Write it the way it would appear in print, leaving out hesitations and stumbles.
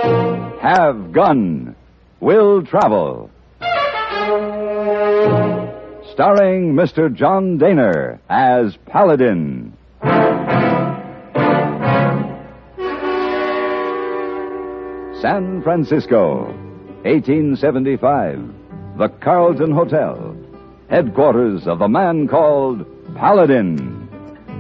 Have Gun, Will Travel. Starring Mr. John Daner as Paladin. San Francisco, 1875. The Carlton Hotel, headquarters of the man called Paladin.